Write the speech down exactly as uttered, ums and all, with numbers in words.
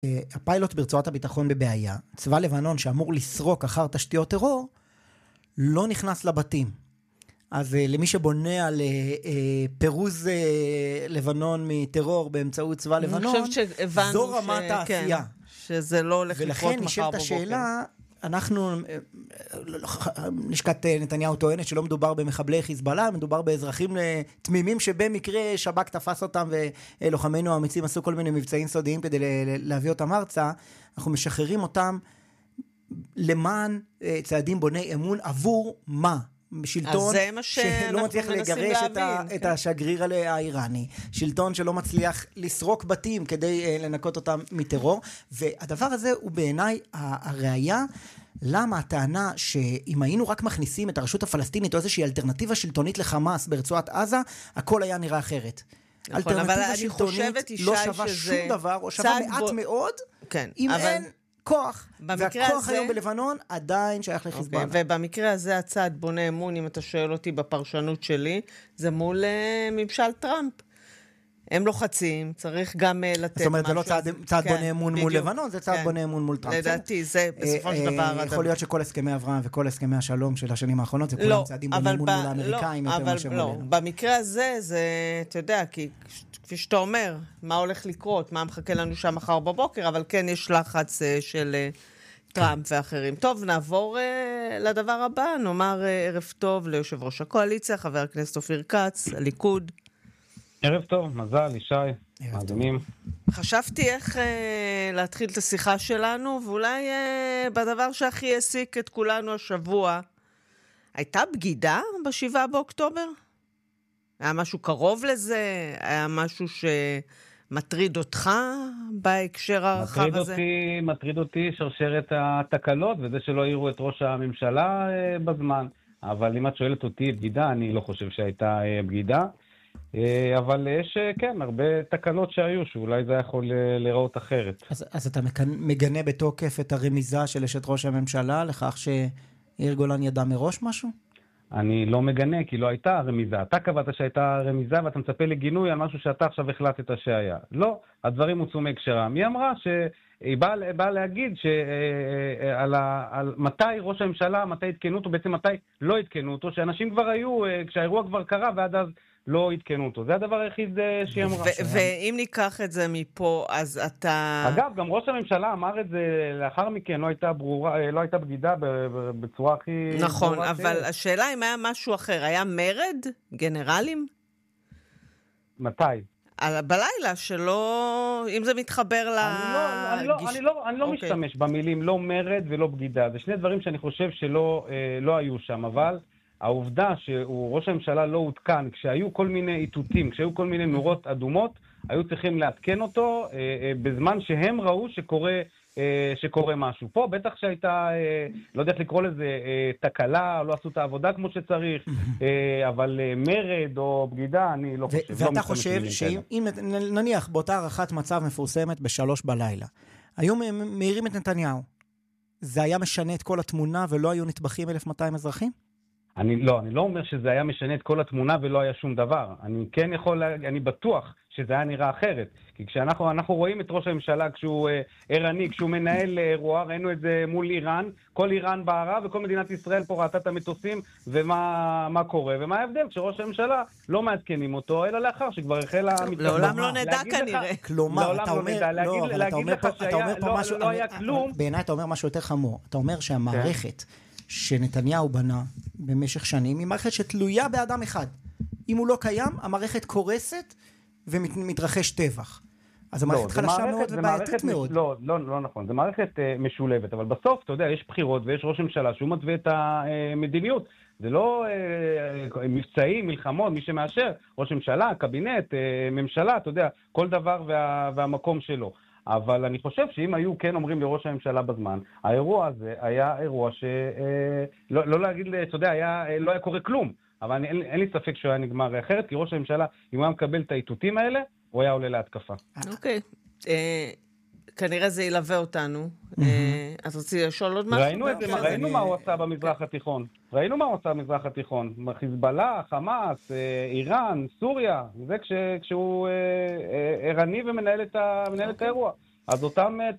הפיילוט ברצועת הביטחון בבעיה, צבא לבנון שאמור לסרוק אחר תשתיות טרור, לא נכנס לבתים. אז למי שבונה על פירוז לבנון מטרור באמצעות צבא לבנון, זו רמת העשייה. שזה לא הולך לקרות מחר בבוקר. ולכן נשאלת השאלה, אנחנו, לשכת נתניהו טוענת שלא מדובר במחבלי חיזבאללה, מדובר באזרחים תמימים שבמקרה שב"כ תפס אותם ולוחמינו האמיצים עשו כל מיני מבצעים סודיים כדי להביא אותם ארצה. אנחנו משחררים אותם למען צעדים בוני אמון עבור מה? שלטון שלא מצליח לגרש את, ה, כן. את השגריר האיראני, שלטון שלא מצליח לסרוק בתים כדי uh, לנקות אותם מטרור, והדבר הזה הוא בעיניי הראייה למה הטענה שאם היינו רק מכניסים את הרשות הפלסטינית או איזושהי אלטרנטיבה שלטונית לחמאס ברצועת עזה, הכל היה נראה אחרת. נכון, אלטרנטיבה שלטונית לא שווה שום דבר, או שווה מעט בו... מאוד, כן, אם אבל... אין כוח, והכוח הזה... היום בלבנון עדיין שייך לחיזבאללה. Okay, ובמקרה הזה הצעד בונה אמון, אם אתה שואל אותי בפרשנות שלי, זה מול uh, ממשל טראמפ. הם לוחצים, צריך גם uh, לתת משהו. זאת אומרת, זה לא צעד, צעד כן, בונה אמון בדיוק. מול לבנון, זה צעד כן. בונה אמון מול טראמפ. לדעתי, זה בסופו של דבר... יכול אדם... להיות שכל הסכמי אברהם וכל הסכמי השלום של השנים האחרונות, זה כולם צעדים בונה אמון ב... מול האמריקאים. לא, אבל לא. במקרה הזה, זה, אתה יודע, כי... כפי שאתה אומר, מה הולך לקרות, מה מחכה לנו שם מחר בבוקר, אבל כן יש לחץ של טראמפ ואחרים. טוב, נעבור לדבר הבא, נאמר ערב טוב ליושב ראש הקואליציה, חבר הכנסת אופיר כץ, הליכוד. ערב טוב, מזל, ישי, מאזינים. חשבתי איך להתחיל את השיחה שלנו, ואולי בדבר שהכי העסיק את כולנו השבוע, הייתה בגידה בשבעה באוקטובר? היה משהו קרוב לזה? היה משהו שמטריד אותך בהקשר הרחב מטריד הזה? אותי, מטריד אותי שרשרת התקלות, וזה שלא העירו את ראש הממשלה בזמן. אבל אם את שואלת אותי בגידה, אני לא חושב שהייתה בגידה. אבל יש, כן, הרבה תקלות שהיו, שאולי זה יכול לראות אחרת. אז, אז אתה מגנה בתוקף את הרמיזה של אשת ראש הממשלה, לכך שיאיר גולן ידע מראש משהו? אני לא מגנה, כי לא הייתה רמיזה. אתה קבעת שהייתה רמיזה, ואתה מצפה לגינוי על משהו שאתה עכשיו החלטת שהיה. לא, הדברים הוצאו מהקשרם. היא אמרה שהיא באה, באה להגיד שעל על מתי ראש הממשלה, מתי התקנו אותו, בעצם מתי לא התקנו אותו, שאנשים כבר היו, כשהאירוע כבר קרה, ועד אז לא התקנו אותו. זה הדבר היחיד שהיא אמרה. ואם ניקח את זה מפה, אז אתה... אגב, גם ראש הממשלה אמר את זה לאחר מכן, לא הייתה ברורה, לא הייתה בגידה בצורה הכי... נכון, אבל השאלה אם היה משהו אחר, היה מרד? גנרלים? מתי? בלילה, שלא... אם זה מתחבר ל... אני לא משתמש במילים לא מרד ולא בגידה. זה שני דברים שאני חושב שלא היו שם, אבל... העובדה שהוא ראש הממשלה לא הותקן, כשהיו כל מיני איתותים, כשהיו כל מיני נורות אדומות, היו צריכים להתקן אותו אה, אה, בזמן שהם ראו שקורה, אה, שקורה משהו. פה בטח שהייתה, אה, לא יודע איך לקרוא לזה, אה, תקלה, לא עשו את העבודה כמו שצריך, אה, אבל אה, מרד או בגידה, אני לא חושב. ואתה לא חושב שאם נניח באותה הערכת מצב מפורסמת בשלוש בלילה, היו מהירים את נתניהו, זה היה משנה את כל התמונה ולא היו נטבחים אלף ומאתיים אזרחים? אני לא, אני לא אומר שזה היה משנה את כל התמונה ולא היה שום דבר. אני כן יכול, אני בטוח שזה היה נראה אחרת. כי כשאנחנו אנחנו רואים את ראש הממשלה כשהוא אה, ערני, כשהוא מנהל אירוע, ראינו את זה מול איראן, כל איראן בערה וכל מדינת ישראל פה ראתה את המטוסים ומה מה קורה. ומה ההבדל? כשראש הממשלה לא מעדכנים אותו, אלא לאחר שכבר החלה... לעולם לא נדע כנראה. כלומר, אתה אומר, לא, אבל אתה אומר פה, אתה אומר פה משהו, לא היה כלום. בעיניי אתה אומר משהו יותר חמור. אתה אומר שהמערכת שנתניהו בנה במשך שנים, היא מערכת שתלויה באדם אחד. אם הוא לא קיים, המערכת קורסת ומתרחש טבח. אז המערכת חלשה מאוד ובעייתית מאוד. לא, לא, לא נכון. זו מערכת משולבת, אבל בסוף, אתה יודע, יש בחירות ויש ראש ממשלה שהוא מתווה את המדיניות. זה לא מבצעים, מלחמות, מי שמאשר, ראש ממשלה, קבינט, ממשלה, אתה יודע, כל דבר והמקום שלו. אבל אני חושב שאם היו כן אומרים לראש הממשלה בזמן, האירוע הזה היה אירוע שלא לא להגיד, אתה יודע, היה, לא היה קורה כלום. אבל אני, אין, אין לי ספק שהוא היה נגמר אחרת, כי ראש הממשלה, אם הוא היה מקבל את האיתותים האלה, הוא היה עולה להתקפה. אוקיי. כנראה זה ילווה אותנו. אז רציתי לשאול עוד משהו. ראינו את זה, ראינו מה הוא עשה במזרח התיכון. ראינו מה הוא עשה במזרח התיכון. חיזבאללה, חמאס, איראן, סוריה. זה כשהוא ערני ומנהל את האירוע. אז אותם